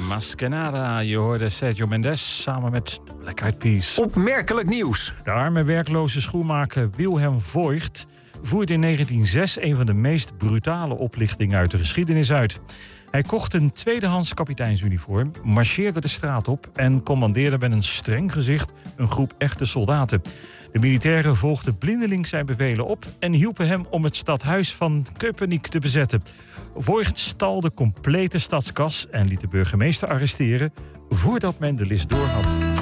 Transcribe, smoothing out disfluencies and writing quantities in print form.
Maskenada, je hoorde Sergio Mendes samen met Black Eyed Peas. Opmerkelijk nieuws. De arme werkloze schoenmaker Wilhelm Voigt voert in 1906 een van de meest brutale oplichtingen uit de geschiedenis uit. Hij kocht een tweedehands kapiteinsuniform, marcheerde de straat op en commandeerde met een streng gezicht een groep echte soldaten. De militairen volgden blindelings zijn bevelen op en hielpen hem om het stadhuis van Köpenick te bezetten. Voigt stal de complete stadskas en liet de burgemeester arresteren voordat men de list door had.